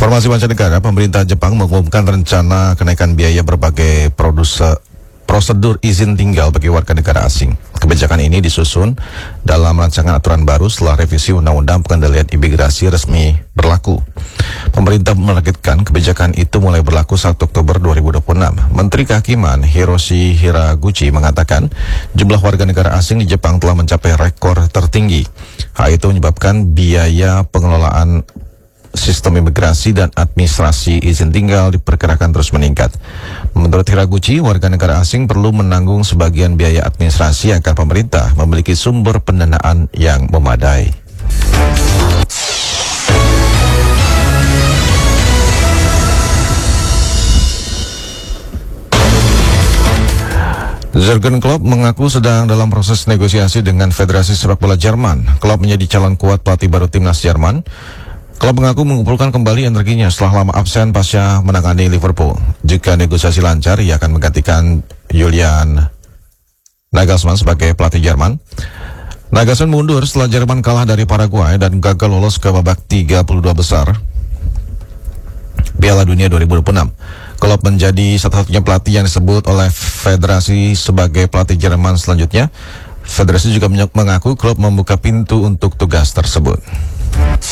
Informasi mancanegara, pemerintah Jepang mengumumkan rencana kenaikan biaya berbagai prosedur izin tinggal bagi warga negara asing. Kebijakan ini disusun dalam rancangan aturan baru setelah revisi Undang-Undang Pengendalian Imigrasi resmi berlaku. Pemerintah menargetkan kebijakan itu mulai berlaku 1 Oktober 2026. Menteri Kehakiman Hiroshi Hiraguchi mengatakan jumlah warga negara asing di Jepang telah mencapai rekor tertinggi. Hal itu menyebabkan biaya pengelolaan sistem imigrasi dan administrasi izin tinggal diperkirakan terus meningkat. Menurut Hiraguchi, warga negara asing perlu menanggung sebagian biaya administrasi agar pemerintah memiliki sumber pendanaan yang memadai. Jurgen Klopp mengaku sedang dalam proses negosiasi dengan Federasi Sepak Bola Jerman. Klopp menjadi calon kuat pelatih baru timnas Jerman. Klopp mengaku mengumpulkan kembali energinya setelah lama absen pasca menangani Liverpool. Jika negosiasi lancar, ia akan menggantikan Julian Nagelsmann sebagai pelatih Jerman. Nagelsmann mundur setelah Jerman kalah dari Paraguay dan gagal lolos ke babak 32 besar Piala Dunia 2026. Klopp menjadi satu-satunya pelatih yang disebut oleh Federasi sebagai pelatih Jerman selanjutnya. Federasi juga mengaku Klopp membuka pintu untuk tugas tersebut.